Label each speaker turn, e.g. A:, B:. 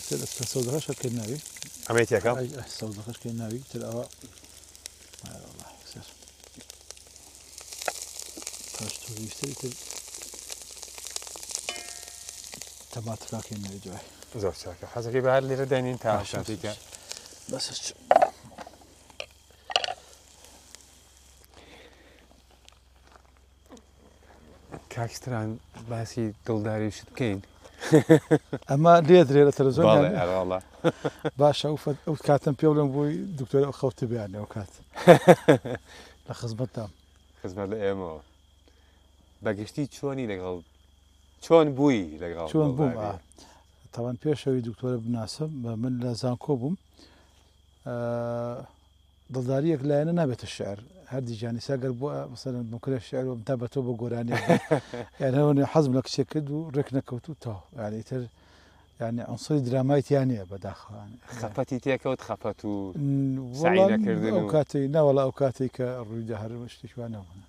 A: سەودەکەش کە ناوی
B: ئەمەیتێکە
A: سەودەکەش کە ناوی تر ئەوە پاشتویشتری تر تەماتکاکە ناوی دوای
B: زۆر چاکە حەزەکەی بەهار لێرە داینین تا شاتێکە
A: بەس
B: کاکستران باسی دڵداریشت بکەین
A: ئەمە لێ درێ لە تەلەڤیزیۆن
B: ئەڵە
A: باشە ئەو کاتم پێ بڵێم بۆی دکتۆر ئەو خەوتە بیانێ ئەو کات لە خزمەتدام
B: خزمەت لە ئێمەوە بەگشتی چۆنی لەگەڵ چۆن بووی لەگەڵ
A: چۆن بووم تاوان پێشەوەی دکتۆرە بناسم من لە زانکۆ بووم دڵداریەک لایەنە نابێتە شعر هەردی جانی ساگەر بووە مەسەلەن بکرێ شعر و تا بە تۆ بە گۆرانی یانەوە حەزم لە کچێک کرد و ڕێک نەکەوت و تاو یعنی تر یعنی ئەنسەری درامایتیان نییە بەداخەوان
B: خەپەتی تێکەوت خەپەت و سعی نەکردن
A: ئەو کاتی ناوەڵا ئەو کاتێک کە ڕوویدا هەر شتێکوان نەبوون